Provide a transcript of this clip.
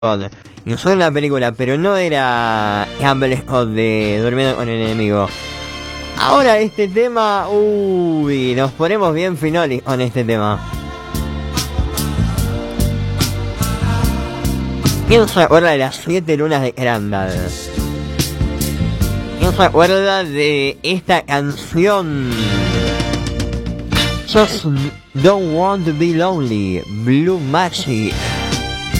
No solo la película, pero no era Campbell Scott de Durmiendo con el Enemigo. Ahora este tema, nos ponemos bien finolis con este tema. ¿Quién se acuerda de las 7 lunas de Crandall? ¿Quién se acuerda de esta canción? Just Don't Want to Be Lonely, Blue Magic.